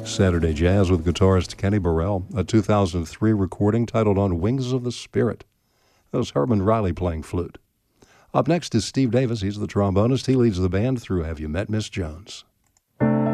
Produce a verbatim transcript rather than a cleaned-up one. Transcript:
Saturday Jazz with guitarist Kenny Burrell, a two thousand three recording titled On Wings of the Spirit. That was Herman Riley playing flute. Up next is Steve Davis. He's the trombonist. He leads the band through Have You Met Miss Jones?